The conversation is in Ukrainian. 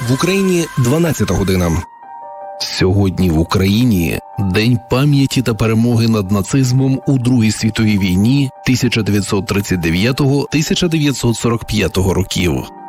В Україні 12 година. Сьогодні в Україні День пам'яті та перемоги над нацизмом у Другій світовій війні 1939-1945 років.